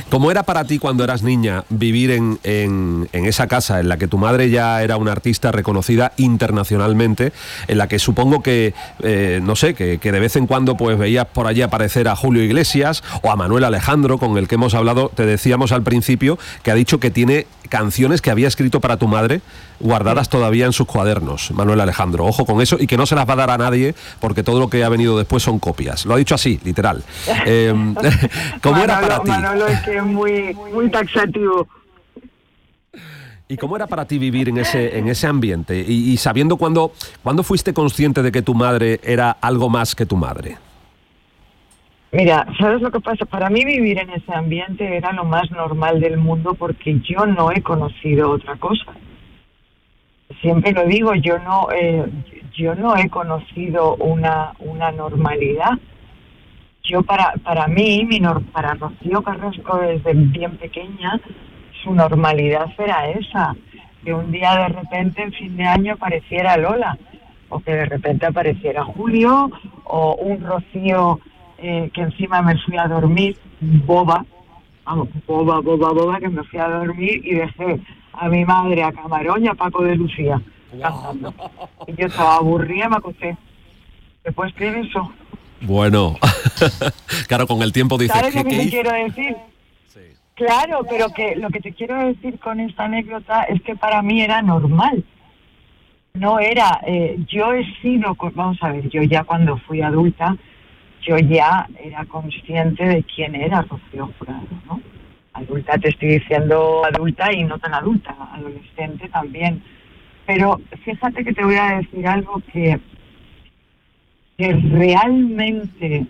¿Cómo era para ti cuando eras niña vivir en esa casa en la que tu madre ya era una artista reconocida internacionalmente, en la que supongo que, no sé, que de vez en cuando pues veías por allí aparecer a Julio Iglesias o a Manuel Alejandro, con el que hemos hablado? Te decíamos al principio que ha dicho que tiene canciones que había escrito para tu madre guardadas todavía en sus cuadernos, Manuel Alejandro. Ojo con eso, y que no se las va a dar a nadie porque todo lo que ha venido después son copias. Lo ha dicho así, literal. ¿Cómo Manolo, era para ti? Manolo es que es muy taxativo. ¿Y cómo era para ti vivir en ese ambiente? Y sabiendo cuándo fuiste consciente de que tu madre era algo más que tu madre. Mira, ¿sabes lo que pasa? Para mí vivir en ese ambiente era lo más normal del mundo porque yo no he conocido otra cosa. Siempre lo digo, yo no he conocido una normalidad. Yo para mí, para Rocío Carrasco desde bien pequeña, su normalidad era esa, que un día de repente en fin de año apareciera Lola, o que de repente apareciera Julio, o un Rocío que encima me fui a dormir, boba, que me fui a dormir y dejé a mi madre, a Camarón y a Paco de Lucía cantando. Y yo estaba aburrida y me acosté. ¿Te puedes creer eso? Bueno, claro, con el tiempo dices... ¿Sabes lo que te quiero decir? Sí. Claro, pero que lo que te quiero decir con esta anécdota es que para mí era normal. No era... yo he sido... Vamos a ver, yo ya cuando fui adulta, yo ya era consciente de quién era Rocío Jurado, ¿no? Adulta, te estoy diciendo adulta y no tan adulta, adolescente también. Pero fíjate que te voy a decir algo que realmente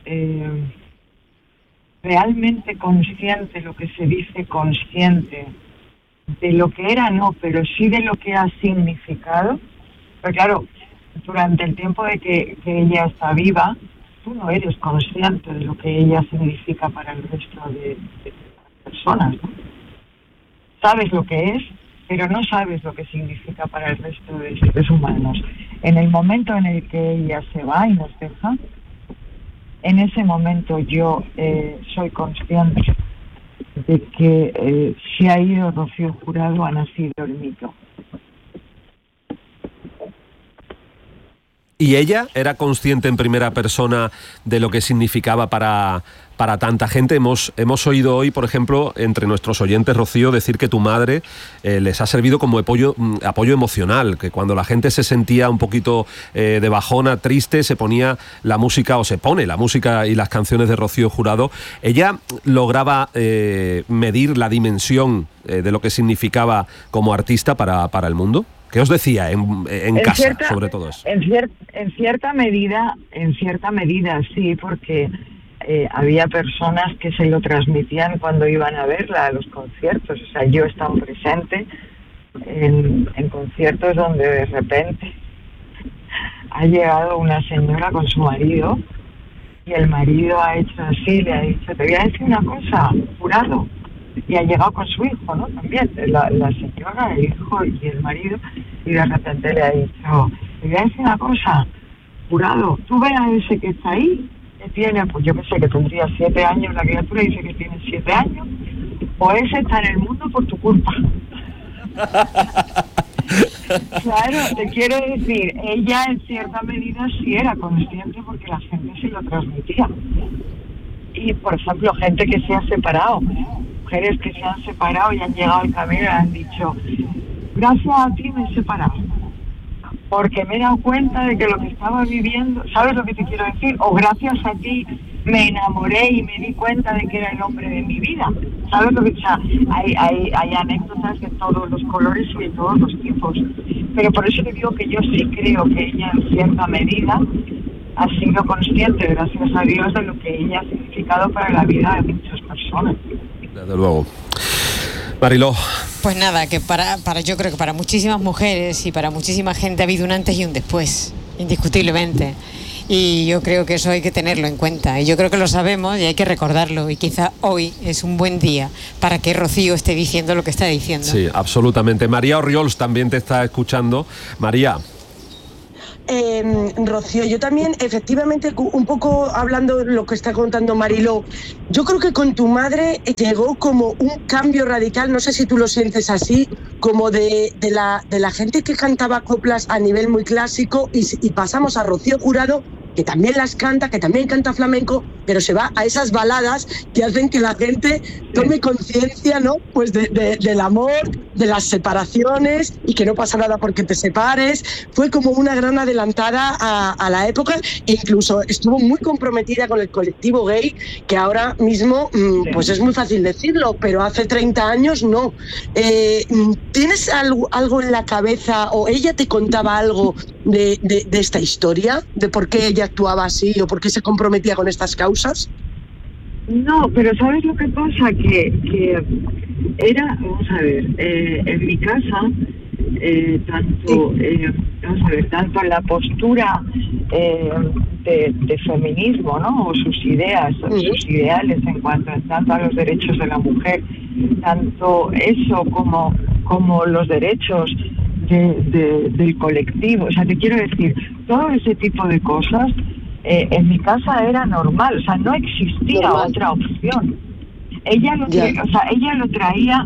consciente, lo que se dice consciente, de lo que era no, pero sí de lo que ha significado. Pero claro, durante el tiempo de que ella está viva, tú no eres consciente de lo que ella significa para el resto de personas, ¿no? Sabes lo que es, pero no sabes lo que significa para el resto de seres humanos. En el momento en el que ella se va y nos deja, en ese momento yo soy consciente de que si ha ido Rocío Jurado, ha nacido el mito. ¿Y ella era consciente en primera persona de lo que significaba para tanta gente? Hemos oído hoy, por ejemplo, entre nuestros oyentes, Rocío, decir que tu madre les ha servido como apoyo emocional, que cuando la gente se sentía un poquito de bajona, triste, se ponía la música, o se pone la música y las canciones de Rocío Jurado. ¿Ella lograba medir la dimensión de lo que significaba como artista para el mundo? ¿Qué os decía en casa sobre todo eso? En cierta medida sí, porque había personas que se lo transmitían cuando iban a verla a los conciertos. O sea, yo he estado presente en conciertos donde de repente ha llegado una señora con su marido y el marido ha hecho así, le ha dicho, te voy a decir una cosa, Jurado. Y ha llegado con su hijo, ¿no? También, la señora, el hijo y el marido, y de repente le ha dicho, te voy a decir una cosa, Jurado, tú ves a ese que está ahí, que tiene, pues yo que sé, que tendría 7 años, la criatura dice que tiene 7 años, pues ese está en el mundo por tu culpa. Claro, te quiero decir, ella en cierta medida sí era consciente porque la gente se lo transmitía. Y, por ejemplo, gente que se ha separado, mujeres que se han separado y han llegado al camino y han dicho, gracias a ti me he separado, porque me he dado cuenta de que lo que estaba viviendo, ¿sabes lo que te quiero decir? O gracias a ti me enamoré y me di cuenta de que era el hombre de mi vida, ¿sabes lo que? O sea, hay anécdotas de todos los colores y de todos los tipos, pero por eso te digo que yo sí creo que ella en cierta medida ha sido consciente, gracias a Dios, de lo que ella ha significado para la vida de muchas personas. Desde luego. Mariló. Pues nada, que yo creo que para muchísimas mujeres y para muchísima gente ha habido un antes y un después, indiscutiblemente. Y yo creo que eso hay que tenerlo en cuenta. Y yo creo que lo sabemos y hay que recordarlo. Y quizá hoy es un buen día para que Rocío esté diciendo lo que está diciendo. Sí, absolutamente. María Orriols también te está escuchando. María. Rocío, yo también, efectivamente, un poco hablando de lo que está contando Mariló, yo creo que con tu madre llegó como un cambio radical, no sé si tú lo sientes así, como de la gente que cantaba coplas a nivel muy clásico y pasamos a Rocío Jurado, que también las canta, que también canta flamenco, pero se va a esas baladas que hacen que la gente tome conciencia, ¿no? Pues del amor, de las separaciones y que no pasa nada porque te separes. Fue como una gran adelantada a la época e incluso estuvo muy comprometida con el colectivo gay, que ahora mismo, pues es muy fácil decirlo, pero hace 30 años no. ¿Tienes algo en la cabeza o ella te contaba algo de esta historia? ¿De por qué ella actuaba así o por qué se comprometía con estas causas? No, pero ¿sabes lo que pasa? Que era, vamos a ver, en mi casa, tanto la postura de feminismo, ¿no? O sus ideas, sus ideales en cuanto tanto a los derechos de la mujer, tanto eso como los derechos del colectivo. O sea, te quiero decir, todo ese tipo de cosas en mi casa era normal, o sea, no existía otra opción. Ella lo traía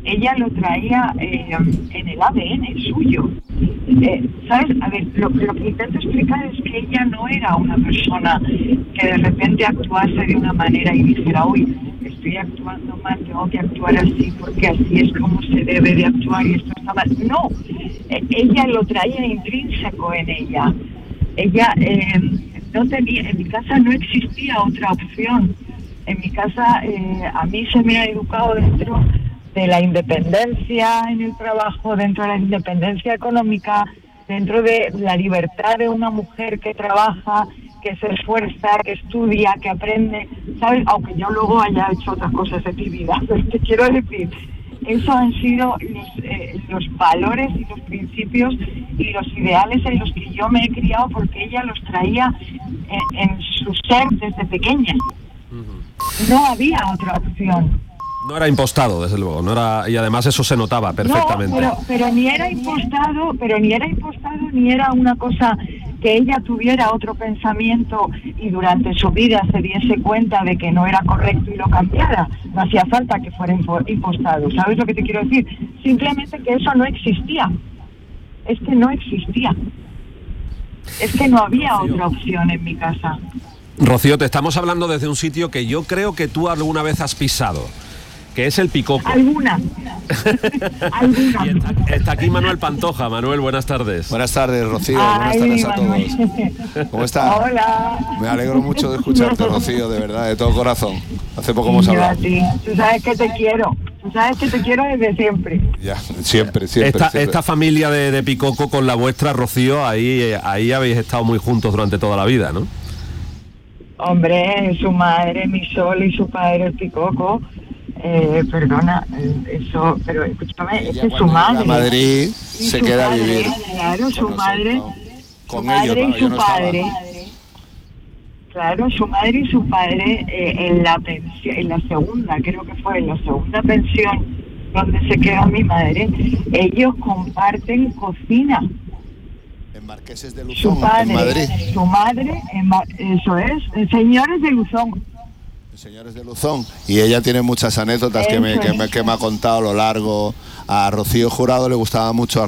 en el ADN suyo. ¿Sabes? A ver, lo que intento explicar es que ella no era una persona que de repente actuase de una manera y dijera, uy, estoy actuando mal, tengo que actuar así porque así es como se debe de actuar y esto está mal. No, ella lo traía intrínseco en ella. Ella no tenía, en mi casa no existía otra opción. En mi casa a mí se me ha educado dentro de la independencia en el trabajo, dentro de la independencia económica, dentro de la libertad de una mujer que trabaja, que se esfuerza, que estudia, que aprende, ¿sabes? Aunque yo luego haya hecho otras cosas en mi vida. Pero te quiero decir, eso han sido los valores y los principios y los ideales en los que yo me he criado porque ella los traía en su ser desde pequeña. No había otra opción. No era impostado, desde luego, no era, y además eso se notaba perfectamente. No, pero ni era impostado, ni era una cosa que ella tuviera otro pensamiento y durante su vida se diese cuenta de que no era correcto y lo cambiara. No hacía falta que fuera impostado, ¿sabes lo que te quiero decir? Simplemente que eso no existía. Es que no existía. Es que no había otra opción en mi casa. Rocío, te estamos hablando desde un sitio que yo creo que tú alguna vez has pisado, que es el Picoco. Alguna. Y está aquí Manuel Pantoja. Manuel, buenas tardes. Buenas tardes, Rocío. Buenas tardes a todos. ¿Cómo estás? Hola. Me alegro mucho de escucharte, Rocío, de verdad, de todo corazón. Hace poco hemos hablado. Tú sabes que te quiero. Tú sabes que te quiero desde siempre. Ya, siempre. Esta familia de Picoco con la vuestra, Rocío, ahí habéis estado muy juntos durante toda la vida, ¿no? Hombre, su madre, mi Sol, y su padre, el Picoco. Perdona, eso, pero escúchame, es su madre. A Madrid se queda a vivir. Claro, su madre, con su madre ellos, y su padre. Claro, su madre y su padre en la pensión, en la segunda, creo que fue en la segunda pensión donde se quedó mi madre, ellos comparten cocina. En Marqueses de Luzón, su padre, en Madrid. Su madre, eso es, Señores de Luzón. Señores de Luzón. Y ella tiene muchas anécdotas que me ha contado a lo largo. A Rocío Jurado le gustaba mucho,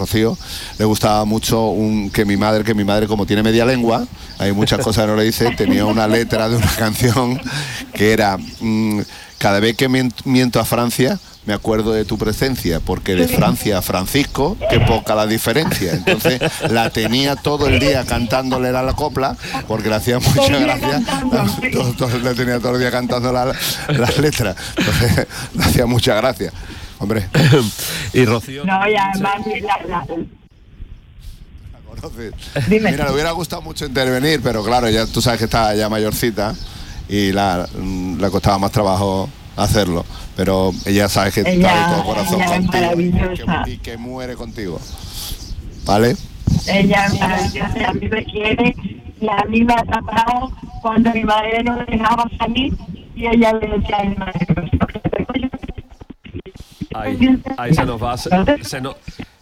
que mi madre, como tiene media lengua, hay muchas cosas que no le dice, tenía una letra de una canción que era cada vez que miento a Francia me acuerdo de tu presencia, porque de Francia a Francisco, qué poca la diferencia. Entonces la tenía todo el día cantándole a la copla, porque le hacía mucha gracia. Le tenía todo el día cantando las letras. Entonces le hacía mucha gracia. Hombre. Y Rocío. No, y además ¿La conoces? Dime. Mira, le hubiera gustado mucho intervenir, pero claro, ya tú sabes que está ya mayorcita y le costaba más trabajo hacerlo, pero ella sabe que está de todo corazón contigo y que muere contigo, ¿vale? Ella es maravillosa, a mí me quiere y a mí me ha tratado cuando mi madre no dejaba salir y ella le decía a mi madre, ahí se nos va,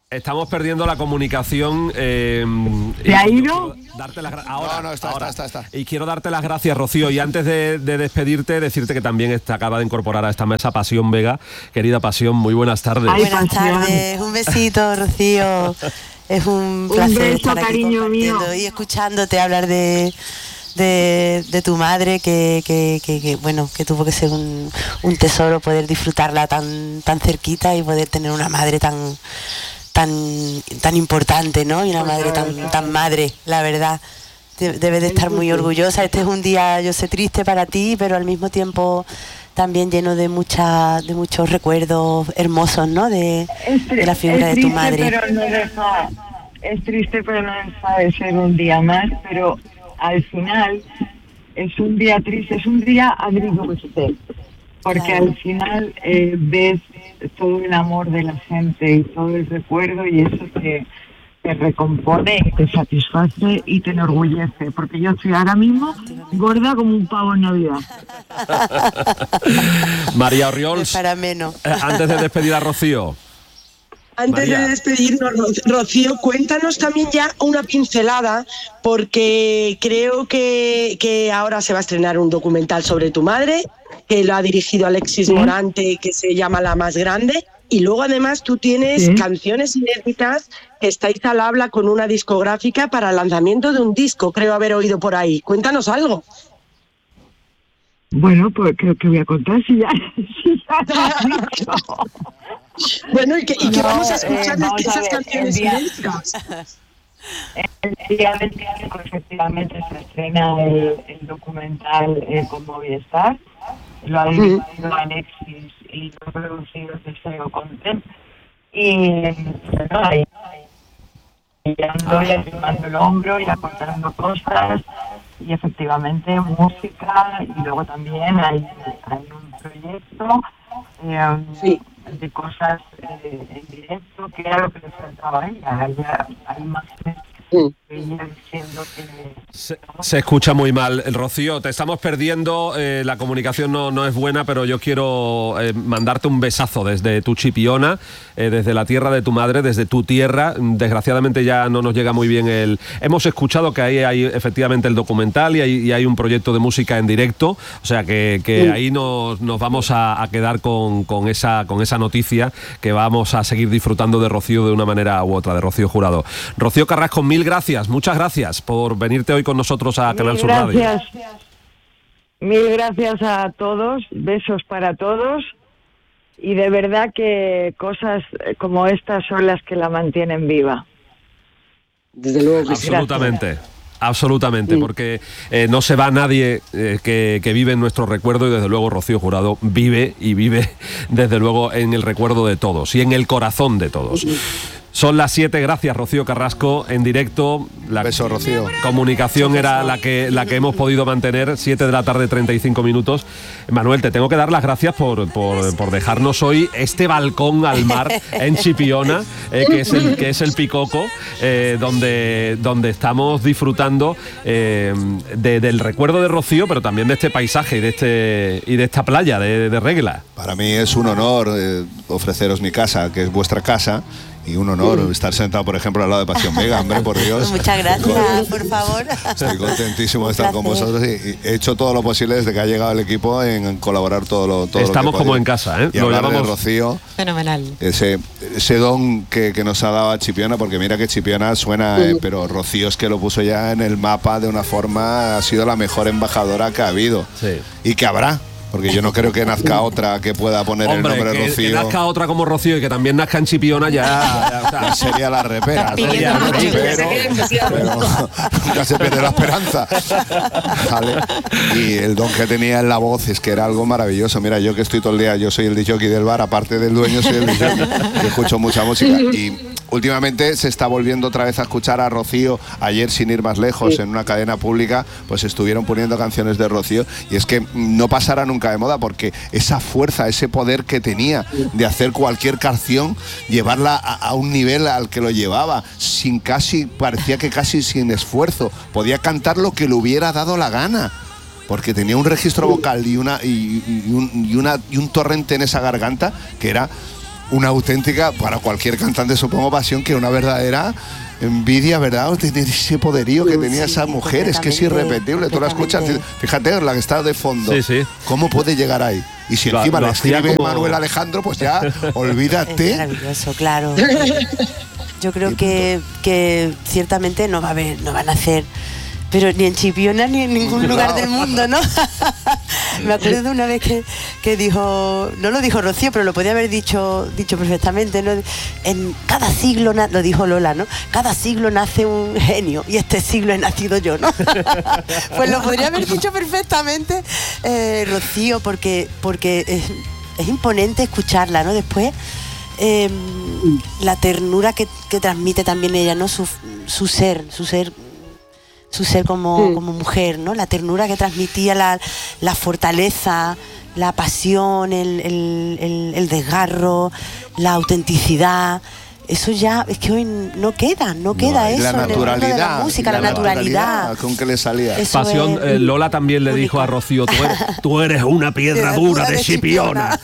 Estamos perdiendo la comunicación. ¿Se ha ido? Darte las ahora, no, está. Y quiero darte las gracias, Rocío. Y antes de despedirte, decirte que también acaba de incorporar a esta mesa Pasión Vega. Querida Pasión, muy buenas tardes. Ay, buenas tardes, un besito, Rocío. Es un placer beso, estar aquí cariño mío. y escuchándote hablar de tu madre, que bueno, que tuvo que ser un tesoro poder disfrutarla tan cerquita y poder tener una madre tan importante, ¿no? Y una madre tan madre, la verdad. Debes de estar muy orgullosa. Este es un día, yo sé, triste para ti, pero al mismo tiempo también lleno de muchos recuerdos hermosos, ¿no? De la figura de tu madre. Es triste, pero no deja de ser un día más, pero al final es un día triste, es un día agridulce, porque claro, al final ves todo el amor de la gente y todo el recuerdo, y eso te recompone, te satisface y te enorgullece, porque yo estoy ahora mismo gorda como un pavo en Navidad. María Orriols, para menos. Antes de despedir a Rocío. Antes María. de despedirnos, Rocío, cuéntanos también ya una pincelada, porque creo que ahora se va a estrenar un documental sobre tu madre, que lo ha dirigido Alexis Morante, que se llama La Más Grande, y luego además tú tienes canciones inéditas que estáis al habla con una discográfica para el lanzamiento de un disco, creo haber oído por ahí. Cuéntanos algo. Bueno, pues creo que voy a contar si ya Bueno, ¿y qué vamos a escuchar de esas canciones inéditas? El día 25 efectivamente se estrena el documental con Movistar. Lo ha dirigido Alexis y lo ha producido Deseo Content. Y bueno, ahí ya ando arrimando el hombro y aportando cosas, y efectivamente música, y luego también hay un proyecto de cosas en directo, que era lo que le faltaba a ella. Hay más ella diciendo que... Se escucha muy mal, Rocío, te estamos perdiendo, la comunicación no es buena, pero yo quiero mandarte un besazo desde tu Chipiona, desde la tierra de tu madre, desde tu tierra. Desgraciadamente ya no nos llega muy bien Hemos escuchado que ahí hay efectivamente el documental y hay un proyecto de música en directo, o sea que ahí nos vamos a quedar con esa noticia, que vamos a seguir disfrutando de Rocío de una manera u otra, de Rocío Jurado. Rocío Carrasco, muchas gracias por venirte hoy con nosotros a Canal Sur Radio. Mil gracias a todos, besos para todos, y de verdad que cosas como estas son las que la mantienen viva. Desde luego que Absolutamente, porque no se va nadie que vive en nuestro recuerdo, y desde luego Rocío Jurado vive desde luego en el recuerdo de todos y en el corazón de todos. Son las 7, gracias Rocío Carrasco, en directo. La beso, Rocío. Comunicación era la que hemos podido mantener, 7 de la tarde, 35 minutos. Manuel, te tengo que dar las gracias por dejarnos hoy este balcón al mar en Chipiona, que es el Picoco, donde estamos disfrutando del recuerdo de Rocío, pero también de este paisaje y de esta playa de Regla. Para mí es un honor ofreceros mi casa, que es vuestra casa. Y un honor estar sentado, por ejemplo, al lado de Pasión Vega, hombre, por Dios. Muchas gracias, por favor. Estoy contentísimo de estar con vosotros y he hecho todo lo posible desde que ha llegado el equipo en colaborar todo Estamos lo que como en casa, ¿eh? Y hablar de Rocío. Fenomenal. Ese don que nos ha dado a Chipiona, porque mira que Chipiona suena, pero Rocío es que lo puso ya en el mapa de una forma, ha sido la mejor embajadora que ha habido. Sí. Y que habrá. Porque yo no creo que nazca otra que pueda poner el nombre de Rocío. Que nazca otra como Rocío y que también nazca en Chipiona ya sería la repera. Pero nunca se pierde la esperanza. ¿Vale? Y el don que tenía en la voz es que era algo maravilloso. Mira, yo que estoy todo el día, yo soy el disc jockey del bar, aparte del dueño soy el disc jockey. Yo escucho mucha música y últimamente se está volviendo otra vez a escuchar a Rocío. Ayer, sin ir más lejos, en una cadena pública, pues estuvieron poniendo canciones de Rocío, y es que no pasará nunca de moda, porque esa fuerza, ese poder que tenía de hacer cualquier canción, llevarla a un nivel al que lo llevaba, parecía que casi sin esfuerzo, podía cantar lo que le hubiera dado la gana, porque tenía un registro vocal y un torrente en esa garganta que era una auténtica, para cualquier cantante supongo, pasión, que una verdadera envidia, ¿verdad? De ese poderío que tenía esa mujer, es que es irrepetible. Tú la escuchas, fíjate, la que está de fondo. Sí. ¿Cómo puede llegar ahí? Y si encima le escribe como Manuel Alejandro, pues ya, olvídate. Es maravilloso, claro. Yo creo que ciertamente no van a hacer, pero ni en Chipiona ni en ningún lugar del mundo, ¿no? Me acuerdo de una vez que dijo, no lo dijo Rocío, pero lo podía haber dicho perfectamente, ¿no? En cada siglo, lo dijo Lola, ¿no? Cada siglo nace un genio y este siglo he nacido yo, ¿no? Pues lo podría haber dicho perfectamente Rocío, porque es imponente escucharla, ¿no? Después la ternura que transmite también ella, ¿no? Su ser como mujer, ¿no? La ternura que transmitía, la fortaleza, la pasión, el desgarro, la autenticidad. Eso ya es que hoy no queda eso. La naturalidad, de la música, la naturalidad con que le salía. Eso pasión. Lola también le dijo a Rocío, tú eres una piedra dura de Chipiona.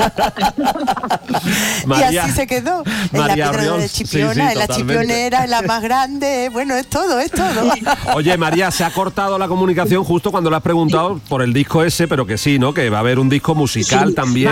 María, y así se quedó. En la piedra dura de Chipiona, en la chipionera, en la más grande. Bueno, es todo. Oye, María, se ha cortado la comunicación justo cuando le has preguntado por el disco ese, pero que sí, ¿no? Que va a haber un disco musical también. Va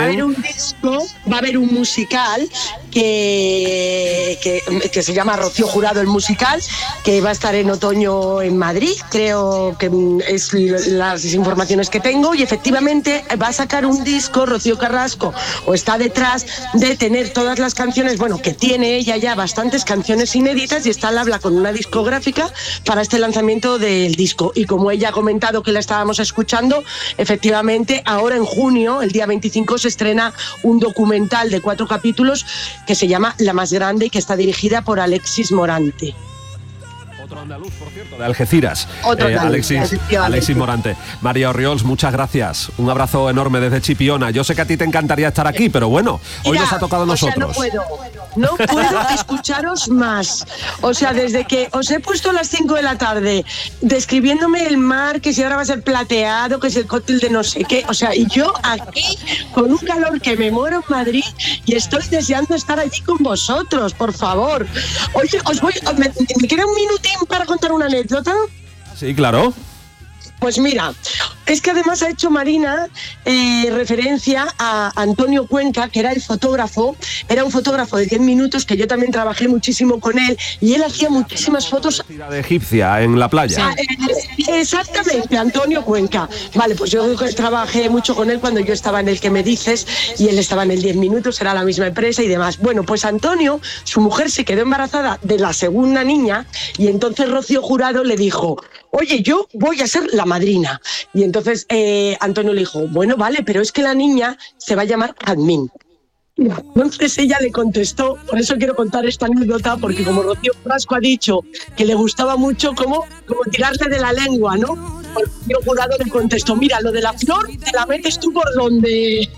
a haber un musical que se llama Rocío Jurado el musical, que va a estar en otoño en Madrid, creo que es las informaciones que tengo, y efectivamente va a sacar un disco Rocío Carrasco, o está detrás de tener todas las canciones, bueno, que tiene ella ya bastantes canciones inéditas, y está al habla con una discográfica para este lanzamiento del disco. Y como ella ha comentado que la estábamos escuchando, efectivamente ahora en junio, el día 25, se estrena un documental de 4 capítulos que se llama La Más Grande, y que está dirigida por Alexis Morante. Otro andaluz, por cierto, de Algeciras. Alexis Morante. María Orriols, muchas gracias. Un abrazo enorme desde Chipiona. Yo sé que a ti te encantaría estar aquí, pero bueno, hoy nos ha tocado a nosotros. No puedo escucharos más. O sea, desde que os he puesto a las 5 de la tarde describiéndome el mar, que si ahora va a ser plateado, que es el cóctel de no sé qué. O sea, y yo aquí con un calor que me muero en Madrid y estoy deseando estar allí con vosotros, por favor. Oye, ¿me queda un minutín para contar una anécdota? Sí, claro. Pues mira, es que además ha hecho Marina referencia a Antonio Cuenca, que era el fotógrafo, era un fotógrafo de 10 minutos, que yo también trabajé muchísimo con él, y él hacía muchísimas fotos. De egipcia, en la playa. Exactamente, Antonio Cuenca. Vale, pues yo trabajé mucho con él cuando yo estaba en El Que Me Dices, y él estaba en el 10 minutos, era la misma empresa y demás. Bueno, pues Antonio, su mujer se quedó embarazada de la segunda niña, y entonces Rocío Jurado le dijo: oye, yo voy a ser la madrina. Y entonces Antonio le dijo: bueno, vale, pero es que la niña se va a llamar Jazmín. Entonces ella le contestó, por eso quiero contar esta anécdota, porque como Rocío Carrasco ha dicho que le gustaba mucho como tirarse de la lengua, ¿no? Rocío Jurado le contestó: mira, lo de la flor te la metes tú por donde...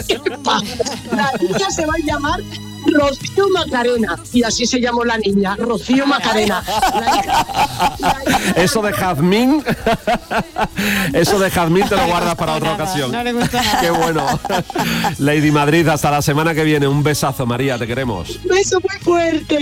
La niña se va a llamar Rocío Macarena, y así se llamó la niña, Rocío Macarena. Eso de Jazmín te lo guardas para otra ocasión. No le gusta nada. Qué bueno. Lady Madrid, hasta la semana que viene. Un besazo, María, te queremos. Un beso muy fuerte.